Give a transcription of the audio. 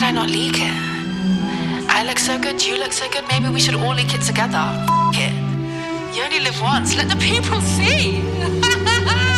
try not leak it? I look so good, you look so good, maybe we should all leak it together. F*** it. You only live once, let the people see.